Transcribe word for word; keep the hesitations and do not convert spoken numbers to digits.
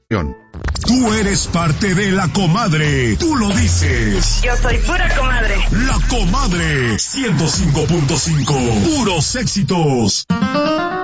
Tú eres parte de La Comadre. Tú lo dices. Yo soy pura comadre. La Comadre. ciento cinco punto cinco. Puros éxitos.